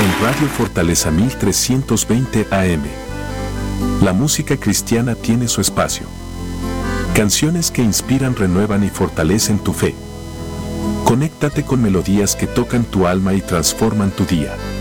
En Radio Fortaleza 1320 AM. La música cristiana tiene su espacio. Canciones que inspiran, renuevan y fortalecen tu fe. Conéctate con melodías que tocan tu alma y transforman tu día.